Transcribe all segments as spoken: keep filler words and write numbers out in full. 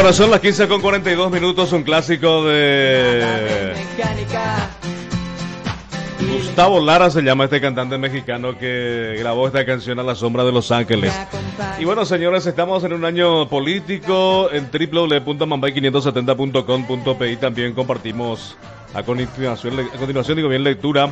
Bueno, son las quince con cuarenta y dos minutos, un clásico de Gustavo Lara se llama este cantante mexicano que grabó esta canción A la sombra de Los Ángeles. Y bueno, señores, estamos en un año político. En doble u doble u doble u punto mambay quinientos setenta punto com punto pe también compartimos a continuación, a continuación digo bien, lectura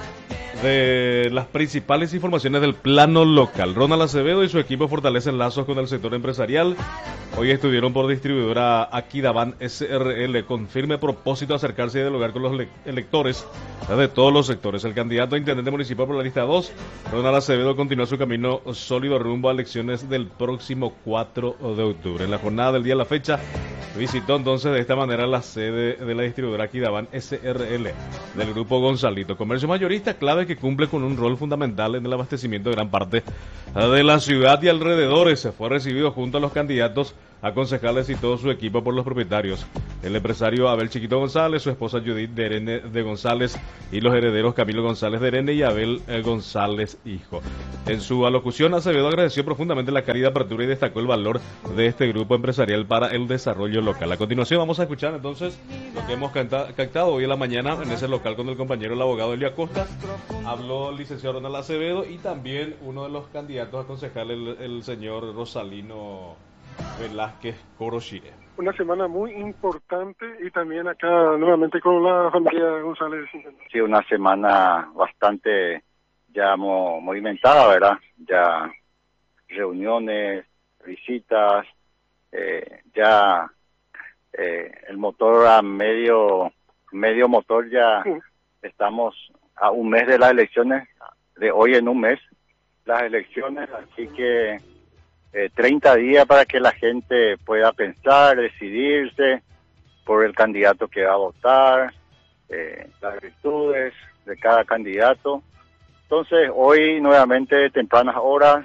de las principales informaciones del plano local. Ronald Acevedo y su equipo fortalecen lazos con el sector empresarial. Hoy estuvieron por distribuidora Aquidaban S R L con firme propósito de acercarse y dialogar con los electores de todos los sectores. El candidato a intendente municipal por la lista dos, Ronald Acevedo, continúa su camino sólido rumbo a elecciones del próximo cuatro de octubre. En la jornada del día de la fecha, visitó entonces de esta manera la sede de la distribuidora Aquidaban S R L del grupo Gonzalito, comercio mayorista clave que cumple con un rol fundamental en el abastecimiento de gran parte de la ciudad y alrededores. Se fue recibido junto a los candidatos a concejales y todo su equipo por los propietarios, el empresario Abel Chiquito González, su esposa Judith de Erene de González y los herederos Camilo González de Erene y Abel eh, González hijo. En su alocución, Acevedo agradeció profundamente la cálida apertura y destacó el valor de este grupo empresarial para el desarrollo local. A continuación vamos a escuchar entonces lo que hemos canta, captado hoy en la mañana en ese local con el compañero el abogado Elio Acosta. Habló el licenciado Ronald Acevedo y también uno de los candidatos a concejal, el, el señor Rosalino Velázquez Corochire. Una semana muy importante y también acá nuevamente con la familia González. Sí, una semana bastante ya mo movimentada, ¿verdad? Ya reuniones, visitas, eh, ya eh, el motor a medio, medio motor ya sí. Estamos a un mes de las elecciones, de hoy en un mes las elecciones, así que Eh, treinta días para que la gente pueda pensar, decidirse por el candidato que va a votar, eh, las virtudes de cada candidato. Entonces, hoy nuevamente de tempranas horas,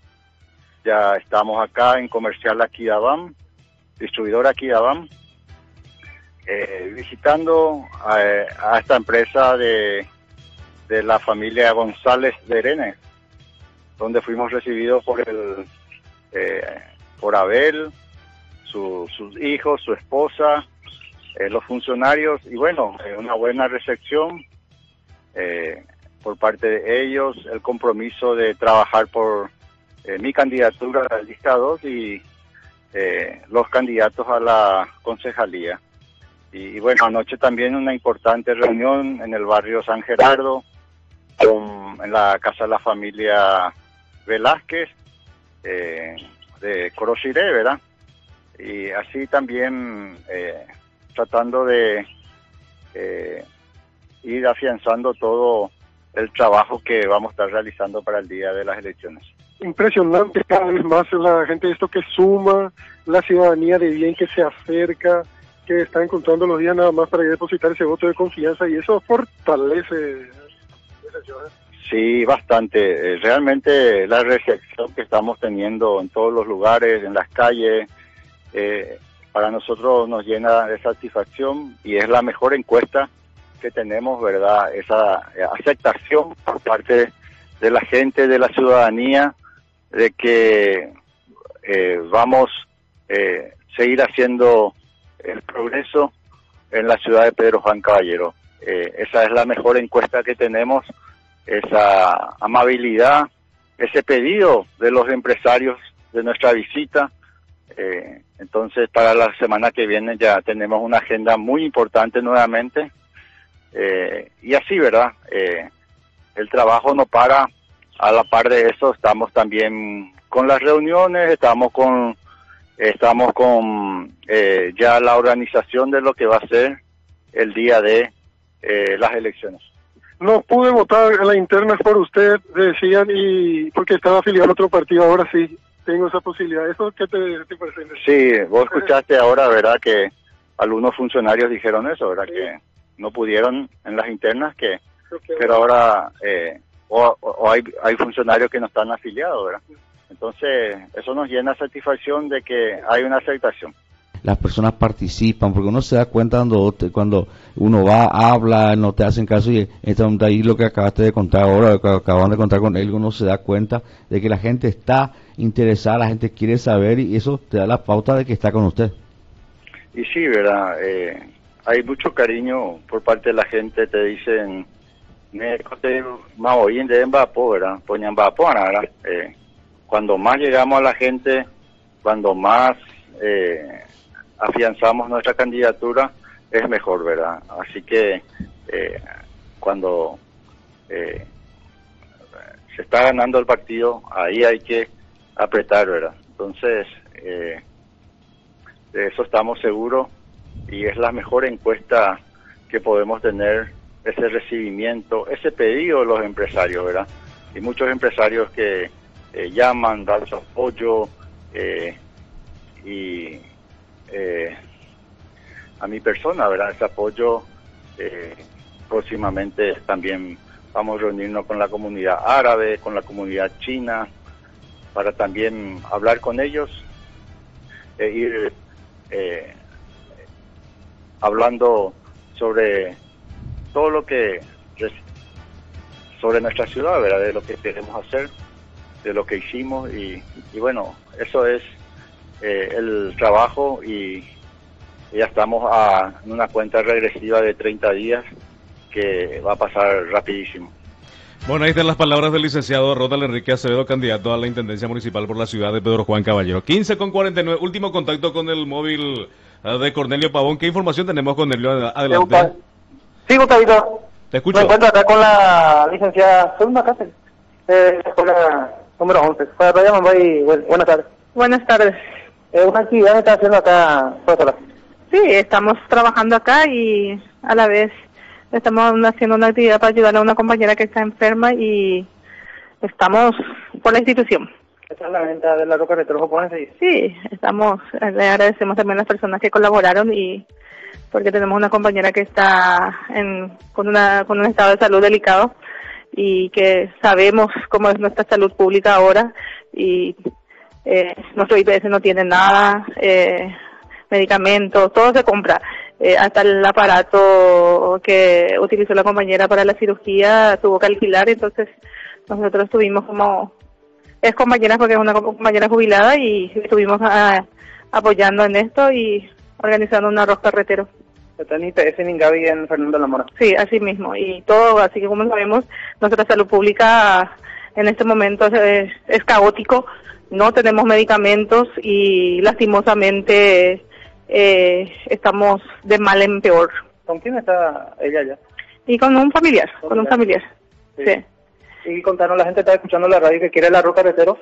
ya estamos acá en Comercial Aquidaban, distribuidora Aquidaban, eh, visitando a, a esta empresa de, de la familia González de Erene, donde fuimos recibidos por el Eh, por Abel, su, sus hijos, su esposa, eh, los funcionarios, y bueno, eh, una buena recepción eh, por parte de ellos, el compromiso de trabajar por eh, mi candidatura a la lista dos y eh, los candidatos a la concejalía. Y, y bueno, anoche también una importante reunión en el barrio San Gerardo, con, en la casa de la familia Velázquez, Eh, de Corochire, ¿verdad? Y así también eh, tratando de eh, ir afianzando todo el trabajo que vamos a estar realizando para el día de las elecciones. Impresionante cada vez más la gente, esto que suma, la ciudadanía de bien que se acerca, que está encontrando los días nada más para depositar ese voto de confianza y eso fortalece. Sí, bastante. Realmente la recepción que estamos teniendo en todos los lugares, en las calles, eh, para nosotros nos llena de satisfacción y es la mejor encuesta que tenemos, ¿verdad? Esa aceptación por parte de la gente, de la ciudadanía, de que eh, vamos a eh, seguir haciendo el progreso en la ciudad de Pedro Juan Caballero. Eh, esa es la mejor encuesta que tenemos. Esa amabilidad, ese pedido de los empresarios de nuestra visita. Eh, entonces, para la semana que viene ya tenemos una agenda muy importante nuevamente. Eh, y así, ¿verdad? Eh, el trabajo no para. A la par de eso, estamos también con las reuniones, estamos con, estamos con eh, ya la organización de lo que va a ser el día de eh, las elecciones. No pude votar en la interna por usted, decían, y porque estaba afiliado a otro partido, ahora sí tengo esa posibilidad. ¿Eso qué te, te parece? Sí, vos escuchaste ahora, ¿verdad? Que algunos funcionarios dijeron eso, ¿verdad? Sí. Que no pudieron en las internas, que okay. Pero ahora eh, o, o hay, hay funcionarios que no están afiliados, ¿verdad? Entonces, eso nos llena satisfacción de que hay una aceptación. Las personas participan, porque uno se da cuenta cuando, cuando uno va, habla, no te hacen caso, y entonces ahí lo que acabaste de contar ahora, lo que acaban de contar con él, uno se da cuenta de que la gente está interesada, la gente quiere saber, y eso te da la pauta de que está con usted. y sí, ¿verdad? Eh, hay mucho cariño por parte de la gente, te dicen, me conté más hoy en día en Vapo, ¿verdad? Poñan Vapo, ¿verdad? Eh, cuando más llegamos a la gente, cuando más eh, afianzamos nuestra candidatura, es mejor, ¿verdad? Así que eh, cuando eh, se está ganando el partido, ahí hay que apretar, ¿verdad? Entonces, eh, de eso estamos seguros y es la mejor encuesta que podemos tener, ese recibimiento, ese pedido de los empresarios, ¿verdad? Y muchos empresarios que eh, llaman, dan su apoyo eh, y eh, a mi persona, ¿verdad? Ese apoyo, eh, próximamente también vamos a reunirnos con la comunidad árabe, con la comunidad china, para también hablar con ellos e ir eh, hablando sobre todo lo que, sobre nuestra ciudad, ¿verdad? De lo que queremos hacer, de lo que hicimos y, y bueno, eso es eh, el trabajo y ya estamos a, en una cuenta regresiva de treinta días que va a pasar rapidísimo. Bueno, ahí están las palabras del licenciado Ronald Enrique Acevedo, candidato a la Intendencia Municipal por la ciudad de Pedro Juan Caballero. quince con cuarenta y nueve, último contacto con el móvil uh, de Cornelio Pavón. ¿Qué información tenemos, Cornelio? Adelante. Sí, Gustavito. Te escucho. Me encuentro acá con la licenciada Zulma Cáceres, eh, escuela número once. Para Playa Mambay, bueno, buenas tardes. Buenas tardes. Eh, una actividad que está haciendo acá, profesora. Sí, estamos trabajando acá y a la vez estamos haciendo una actividad para ayudar a una compañera que está enferma y estamos por la institución. ¿Esta es la venta de la roca retro japonesa? Sí, estamos, le agradecemos también a las personas que colaboraron y porque tenemos una compañera que está en, con una con un estado de salud delicado y que sabemos cómo es nuestra salud pública ahora y eh, nuestro I P S no tiene nada, eh, medicamentos, todo se compra. Eh, hasta el aparato que utilizó la compañera para la cirugía tuvo que alquilar, entonces nosotros estuvimos como, es compañera porque es una compañera jubilada y estuvimos a, apoyando en esto y organizando un arroz carretero. Está en I P S en Ingavi en Fernando de la Mora. Sí, así mismo, y todo, así que como sabemos, nuestra salud pública en este momento es, es caótico, no tenemos medicamentos y lastimosamente Eh, estamos de mal en peor. ¿Con quién está ella ya? Y con un familiar, con, con un familiar. Sí. sí. Y contanos, la gente está escuchando la radio que quiere el arroz carretero.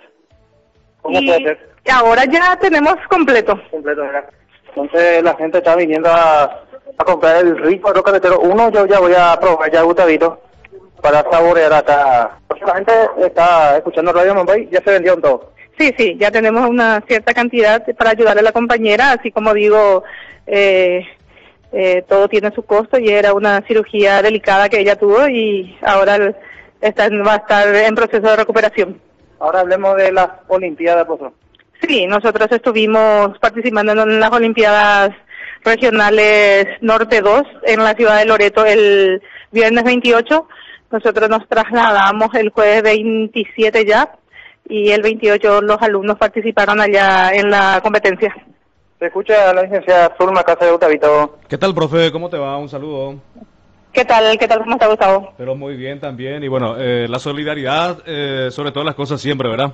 ¿Cómo y puede ser? Ahora ya tenemos completo. Completo, ¿verdad? Entonces la gente está viniendo a, a comprar el rico arroz carretero. Uno yo ya voy a probar ya, Gustavito, para saborear acá. Porque la gente está escuchando Radio Mambay, ya se vendieron todo. Sí, sí, ya tenemos una cierta cantidad para ayudar a la compañera, así como digo, eh, eh, todo tiene su costo y era una cirugía delicada que ella tuvo y ahora está, va a estar en proceso de recuperación. Ahora hablemos de las Olimpiadas, profesor. Sí, nosotros estuvimos participando en las Olimpiadas Regionales Norte dos en la ciudad de Loreto el viernes veintiocho, nosotros nos trasladamos el jueves veintisiete ya, y el veintiocho los alumnos participaron allá en la competencia. Se escucha a la licenciada Zulma Cáceres, Gustavito. ¿Qué tal, profe? ¿Cómo te va? Un saludo. ¿Qué tal? ¿Qué tal? ¿Cómo está, Gustavo? Pero muy bien también. Y bueno, eh, la solidaridad, eh, sobre todas las cosas siempre, ¿verdad?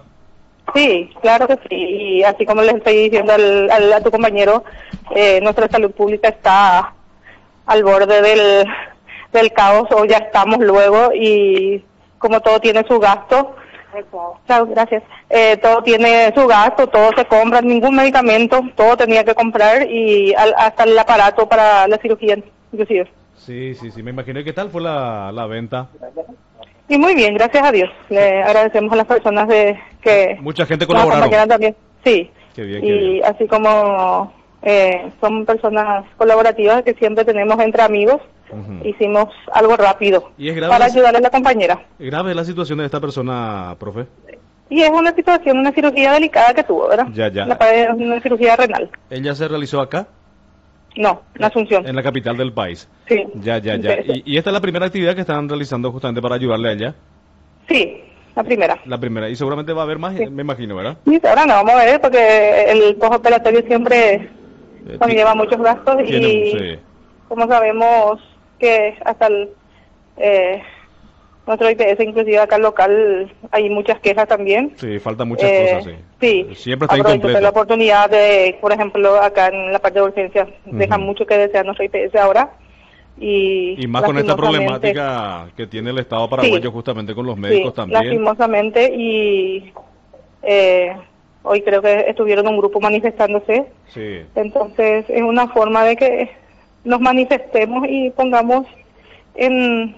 Sí, claro que sí. Y así como les estoy diciendo al, al, a tu compañero, eh, nuestra salud pública está al borde del, del caos, o ya estamos luego, y como todo tiene su gasto, Claro, gracias. Eh, todo tiene su gasto, todo se compra, ningún medicamento, todo tenía que comprar y al, hasta el aparato para la cirugía, inclusive. Sí, sí, sí, me imagino. ¿Qué tal fue la, la venta? Y muy bien, gracias a Dios. Le agradecemos a las personas de que... Mucha gente colaboraron. También. Sí. Qué bien, qué y bien. así como eh, son personas colaborativas que siempre tenemos entre amigos, uh-huh. Hicimos algo rápido ¿Y es grave para la, ayudar a la compañera. ¿Es grave la situación de esta persona, profe? Y es una situación, una cirugía delicada que tuvo, ¿verdad? Ya, ya. Una, una cirugía renal. ¿Ella se realizó acá? No, en Asunción. En la capital del país. Sí. Ya, ya, ya. ¿Y, ¿Y esta es la primera actividad que están realizando justamente para ayudarle a ella? Sí, la primera. La primera. Y seguramente va a haber más, sí. Me imagino, ¿verdad? Sí, ahora no, vamos a ver, porque el postoperatorio siempre Eh, conlleva muchos gastos y sí. como sabemos que hasta el eh, nuestro I P S, inclusive acá local, hay muchas quejas también. Sí, faltan muchas eh, cosas, sí. Sí, Siempre está aprovecho incompleto. la oportunidad de, por ejemplo, acá en la parte de urgencias, Uh-huh. deja mucho que desear nuestro I P S ahora. Y, Y más con esta lastimosamente, problemática que tiene el Estado paraguayo, sí, justamente con los médicos sí, también. lastimosamente, y eh, hoy creo que estuvieron un grupo manifestándose. Sí. Entonces es una forma de que nos manifestemos y pongamos en,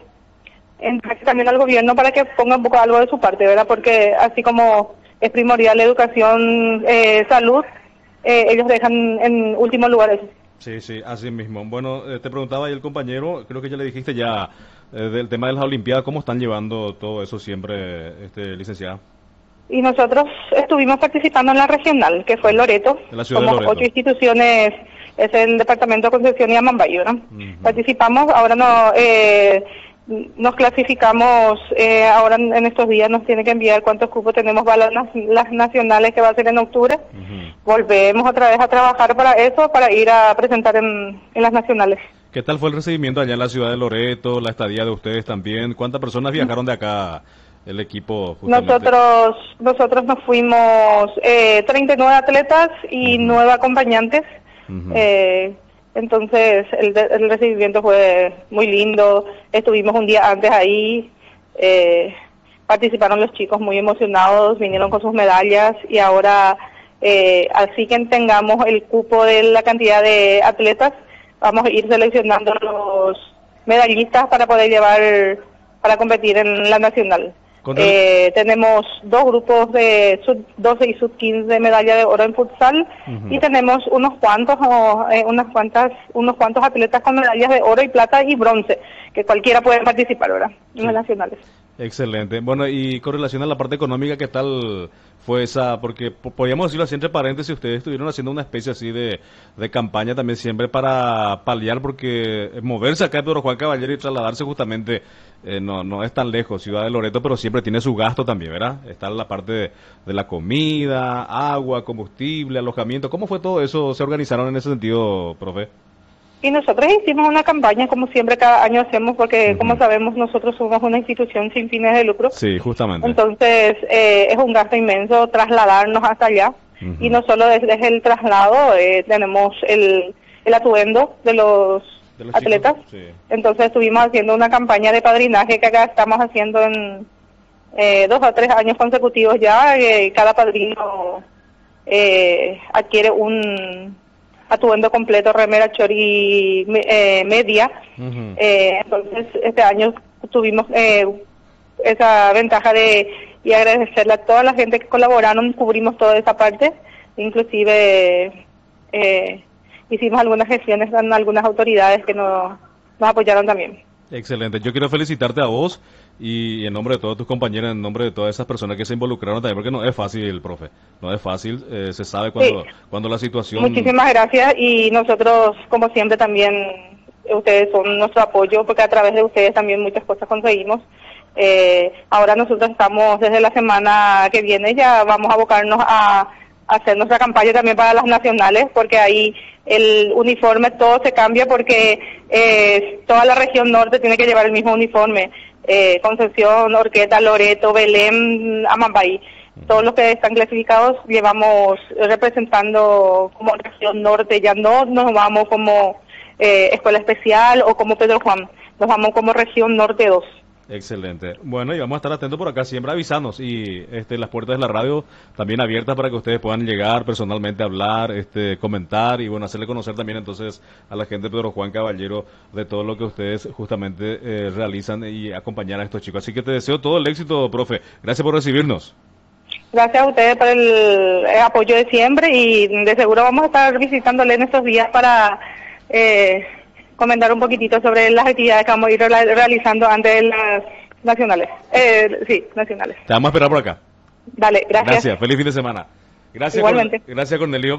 en práctica también al gobierno para que ponga un poco algo de su parte, ¿verdad? Porque así como es primordial la educación, eh, salud, eh, ellos dejan en último lugar eso. Sí, sí, así mismo. Bueno, eh, te preguntaba ahí el compañero, creo que ya le dijiste ya eh, del tema de las Olimpiadas, ¿cómo están llevando todo eso siempre, este, licenciada? Y nosotros estuvimos participando en la regional, que fue Loreto. En la ciudad de Somos Loreto. ocho instituciones, es el departamento de Concepción y Amambay, ¿verdad? Ujú. Participamos, ahora no, eh, nos clasificamos, eh, ahora en estos días nos tiene que enviar cuántos cupos tenemos para las, las nacionales, que va a ser en octubre. Ujú. Volvemos otra vez a trabajar para eso, para ir a presentar en, en las nacionales. ¿Qué tal fue el recibimiento allá en la ciudad de Loreto, la estadía de ustedes también? ¿Cuántas personas viajaron de acá, el equipo? Justamente? Nosotros nosotros nos fuimos eh, treinta y nueve atletas y Ujú. nueve acompañantes. Ujú. eh, entonces el, de- el recibimiento fue muy lindo. Estuvimos un día antes ahí. eh, participaron los chicos muy emocionados, vinieron con sus medallas y ahora, eh, así que tengamos el cupo de la cantidad de atletas, vamos a ir seleccionando los medallistas para poder llevar, para competir en la nacional. Con el- Eh, tenemos dos grupos de sub doce y sub quince de medalla de oro en futsal. Ujú. Y tenemos unos cuantos o, eh, unas cuantas unos cuantos atletas con medallas de oro y plata y bronce, que cualquiera puede participar, ¿verdad? En Sí. las nacionales. Excelente. Bueno, y con relación a la parte económica, ¿qué tal fue esa? Porque po- podríamos decirlo así entre paréntesis, ustedes estuvieron haciendo una especie así de, de campaña también siempre para paliar, porque moverse acá de Pedro Juan Caballero y trasladarse justamente eh, no no es tan lejos, Ciudad de Loreto, pero siempre tiene su gasto también, ¿verdad? Está la parte de, de la comida, agua, combustible, alojamiento. ¿Cómo fue todo eso? ¿Se organizaron en ese sentido, profe? Y nosotros hicimos una campaña, como siempre cada año hacemos, porque Ujú. como sabemos nosotros somos una institución sin fines de lucro. Sí, justamente. Entonces, eh, es un gasto inmenso trasladarnos hasta allá. Ujú. Y no solo desde el traslado, eh, tenemos el, el atuendo de los, ¿De los atletas. chicos? Sí. Entonces, estuvimos haciendo una campaña de padrinaje que acá estamos haciendo en eh, dos o tres años consecutivos ya. Eh, cada padrino eh, adquiere un atuendo completo, remera, chori, me- eh, media. Ujú. Eh, entonces, este año tuvimos eh, esa ventaja de y agradecerle a toda la gente que colaboraron, cubrimos toda esa parte, inclusive eh, hicimos algunas gestiones con algunas autoridades que nos, nos apoyaron también. Excelente. Yo quiero felicitarte a vos y en nombre de todos tus compañeros, en nombre de todas esas personas que se involucraron también, porque no es fácil, profe. No es fácil. eh, se sabe cuando, Sí. cuando la situación... Muchísimas gracias y nosotros, como siempre, también ustedes son nuestro apoyo porque a través de ustedes también muchas cosas conseguimos. Eh, ahora nosotros estamos desde la semana que viene ya vamos a abocarnos a hacer nuestra campaña también para las nacionales porque ahí el uniforme todo se cambia porque eh, toda la región norte tiene que llevar el mismo uniforme. Eh, Concepción, Orqueta, Loreto, Belén, Amambay. Todos los que están clasificados llevamos representando como región norte, ya no nos vamos como eh, escuela especial o como Pedro Juan, nos vamos como región norte dos. Excelente. Bueno, y vamos a estar atentos por acá, siempre avisarnos y este, las puertas de la radio también abiertas para que ustedes puedan llegar personalmente a hablar, este, comentar y bueno, hacerle conocer también entonces a la gente de Pedro Juan Caballero de todo lo que ustedes justamente eh, realizan y acompañar a estos chicos. Así que te deseo todo el éxito, profe. Gracias por recibirnos. Gracias a ustedes por el, el apoyo de siempre y de seguro vamos a estar visitándole en estos días para eh, comentar un poquitito sobre las actividades que vamos a ir reala- realizando antes de las nacionales. Eh, sí, nacionales. Te vamos a esperar por acá. Dale, gracias. Gracias. Feliz fin de semana. Gracias, Igualmente. Corne- gracias Cornelio.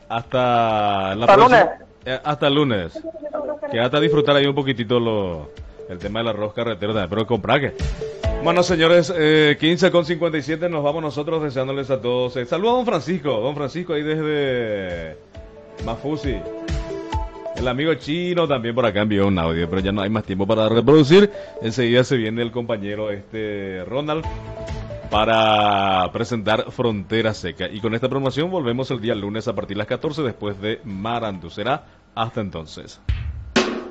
Hasta la Hasta próxima- lunes. eh, hasta el lunes. Quédate a disfrutar ahí un poquitito lo, el tema del arroz carretero también, pero comprar que. Bueno, señores, eh, quince con cincuenta y siete, nos vamos nosotros deseándoles a todos. Eh, saludos a don Francisco, don Francisco ahí desde Mafusi. El amigo chino también por acá envió un audio, pero ya no hay más tiempo para reproducir. Enseguida se viene el compañero este Ronald para presentar Frontera Seca. Y con esta promoción volvemos el día lunes a partir de las catorce después de Marandu. Será hasta entonces.